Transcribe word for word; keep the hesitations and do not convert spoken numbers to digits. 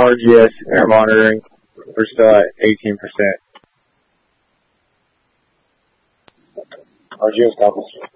R G S air monitoring. We're still at eighteen percent. R G S couples.